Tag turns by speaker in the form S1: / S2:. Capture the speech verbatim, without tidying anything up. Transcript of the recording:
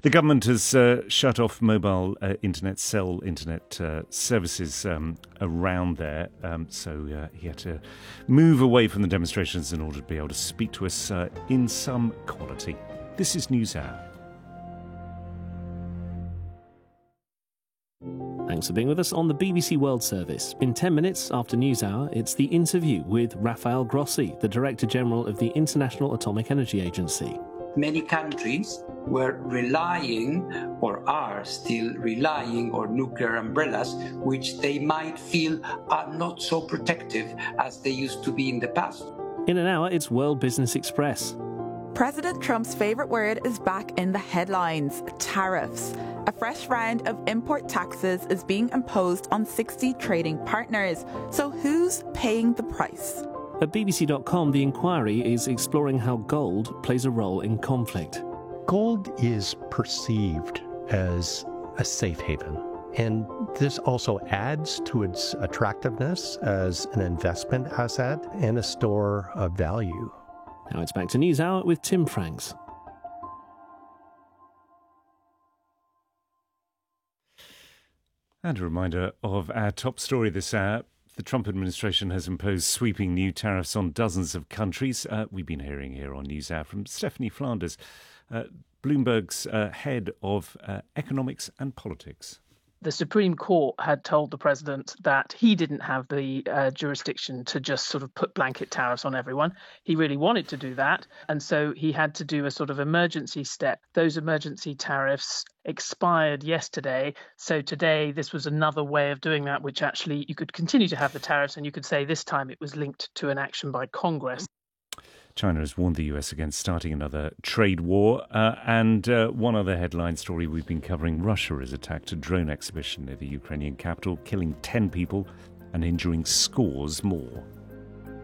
S1: The government has uh, shut off mobile uh, internet, cell internet uh, services um, around there. Um, so uh, he had to move away from the demonstrations in order to be able to speak to us uh, in some quality. This is NewsHour.
S2: Thanks for being with us on the B B C World Service. In ten minutes after NewsHour, it's the interview with Rafael Grossi, the Director General of the International Atomic Energy Agency.
S3: Many countries were relying, or are still relying, on nuclear umbrellas, which they might feel are not so protective as they used to be in the past.
S2: In an hour, it's World Business Express.
S4: President Trump's favourite word is back in the headlines: tariffs. A fresh round of import taxes is being imposed on sixty trading partners. So who's paying the price?
S2: At B B C dot com, The Inquiry is exploring how gold plays a role in conflict.
S5: Gold is perceived as a safe haven, and this also adds to its attractiveness as an investment asset and a store of value.
S2: Now it's back to NewsHour with Tim Franks.
S1: And a reminder of our top story this hour. The Trump administration has imposed sweeping new tariffs on dozens of countries. Uh, we've been hearing here on NewsHour from Stephanie Flanders, uh, Bloomberg's uh, head of uh, economics and politics.
S6: The Supreme Court had told the president that he didn't have the uh, jurisdiction to just sort of put blanket tariffs on everyone. He really wanted to do that. And so he had to do a sort of emergency step. Those emergency tariffs expired yesterday. So today, this was another way of doing that, which actually you could continue to have the tariffs, and you could say this time it was linked to an action by Congress.
S1: China has warned the U S against starting another trade war. Uh, and uh, one other headline story we've been covering: Russia has attacked a drone exhibition near the Ukrainian capital, killing ten people and injuring scores more.